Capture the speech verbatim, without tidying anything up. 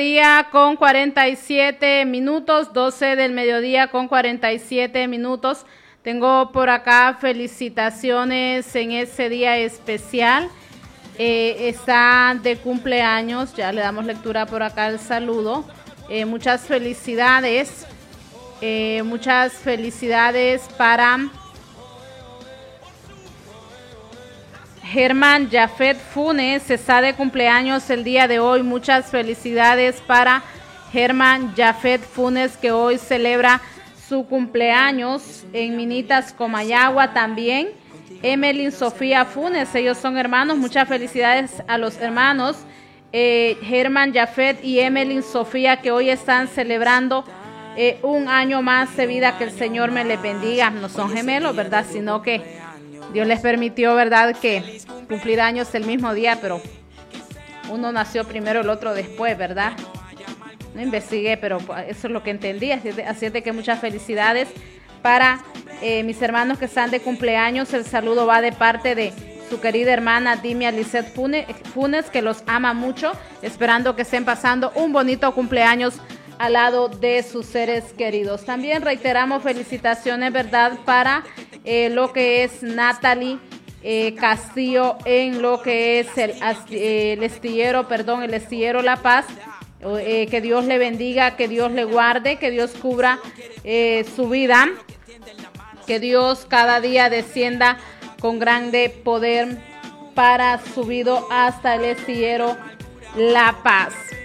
Día con cuarenta y siete minutos, doce del mediodía con cuarenta y siete minutos. Tengo por acá felicitaciones en ese día especial. Eh, está de cumpleaños, ya le damos lectura por acá el saludo. Eh, muchas felicidades, eh, muchas felicidades para Germán Jafet Funes, está de cumpleaños el día de hoy. Muchas felicidades para Germán Jafet Funes, que hoy celebra su cumpleaños en Minitas, Comayagua. También Emelyn Sofía Funes, ellos son hermanos. Muchas felicidades a los hermanos eh, Germán Jafet y Emelyn Sofía, que hoy están celebrando eh, un año más de vida. Que el Señor me les bendiga. No son gemelos, ¿verdad? Sino que Dios les permitió, ¿verdad?, que cumplir años el mismo día, pero uno nació primero, el otro después, ¿verdad? No investigué, pero eso es lo que entendí. Así es de, así es de que muchas felicidades para eh, mis hermanos que están de cumpleaños. El saludo va de parte de su querida hermana Dimia Lisset Funes, que los ama mucho, esperando que estén pasando un bonito cumpleaños al lado de sus seres queridos. También reiteramos felicitaciones, ¿verdad?, para eh, lo que es Natalie eh, Castillo en lo que es el, el estillero, perdón, el estillero La Paz. Eh, que Dios le bendiga, que Dios le guarde, que Dios cubra eh, su vida, que Dios cada día descienda con grande poder para su vida hasta el estillero La Paz.